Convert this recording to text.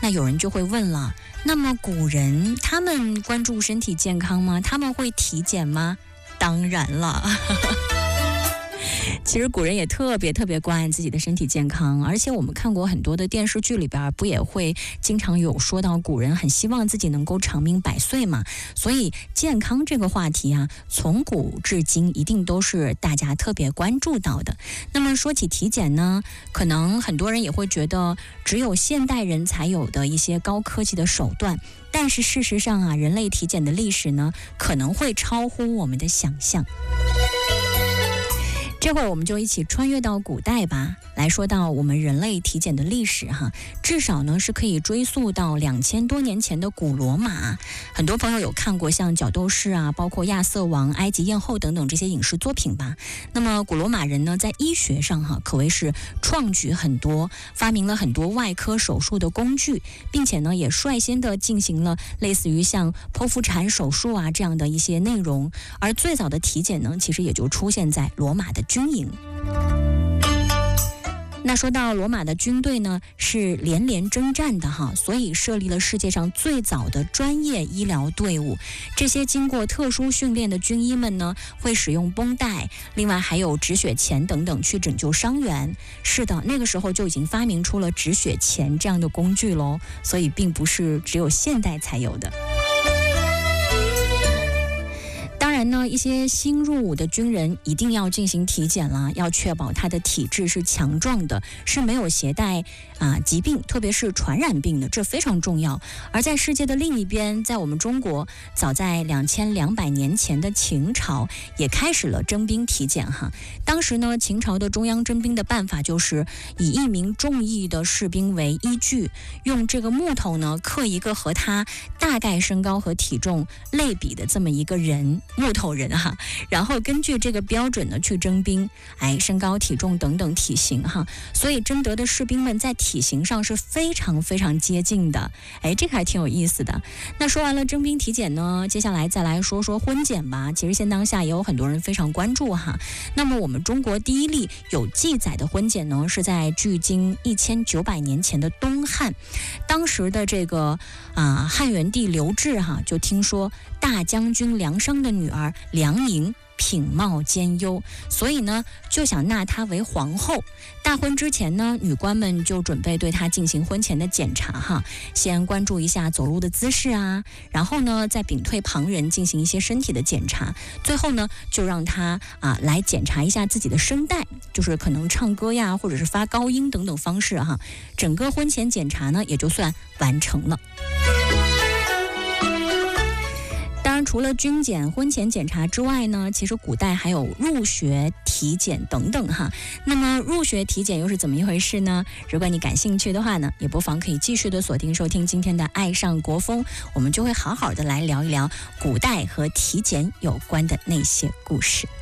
那有人就会问了，那么古人他们关注身体健康吗？他们会体检吗？当然了。其实古人也特别关爱自己的身体健康，而且我们看过很多的电视剧里边，不也会经常有说到古人很希望自己能够长命百岁嘛。所以健康这个话题啊，从古至今一定都是大家特别关注到的。那么说起体检呢，可能很多人也会觉得只有现代人才有的一些高科技的手段，但是事实上啊，人类体检的历史呢，可能会超乎我们的想象。这会儿我们就一起穿越到古代吧，来说到我们人类体检的历史哈，至少呢是可以追溯到2000多年前的古罗马。很多朋友有看过像角斗士啊，包括亚瑟王、埃及艳后等等这些影视作品吧。那么古罗马人呢，在医学上哈，可谓是创举很多，发明了很多外科手术的工具，并且呢也率先的进行了类似于像剖腹产手术啊这样的一些内容。而最早的体检呢，其实也就出现在罗马的军营。那说到罗马的军队呢，是连连征战的哈，所以设立了世界上最早的专业医疗队伍。这些经过特殊训练的军医们呢，会使用绷带，另外还有止血钳等等去拯救伤员。是的，那个时候就已经发明出了止血钳这样的工具咯，所以并不是只有现代才有的。当然呢，一些新入伍的军人一定要进行体检了，要确保他的体质是强壮的，是没有携带疾病，特别是传染病的，这非常重要。而在世界的另一边，在我们中国，早在2200年前的秦朝也开始了征兵体检哈。当时呢，秦朝的中央征兵的办法就是以一名中意的士兵为依据，用这个木头呢刻一个和他大概身高和体重类比的这么一个人。木头人哈，然后根据这个标准呢去征兵，身高体重等等体型哈，所以征得的士兵们在体型上是非常接近的，这个还挺有意思的。那说完了征兵体检呢，接下来再来说说婚检吧。其实现当下也有很多人非常关注哈。那么我们中国第一例有记载的婚检呢，是在距今1900年前的东汉，当时的这个汉元帝刘志哈，就听说大将军梁商的女儿梁莹品貌兼优，所以呢就想纳她为皇后。大婚之前呢，女官们就准备对她进行婚前的检查哈，先关注一下走路的姿势啊，然后呢再屏退旁人进行一些身体的检查，最后呢就让她来检查一下自己的声带，就是可能唱歌呀或者是发高音等等方式哈。整个婚前检查呢也就算完成了。当然，除了军检、婚前检查之外呢，其实古代还有入学体检等等哈。那么入学体检又是怎么一回事呢？如果你感兴趣的话呢，也不妨可以继续的锁定收听今天的《爱上国风》，我们就会好好的来聊一聊古代和体检有关的那些故事。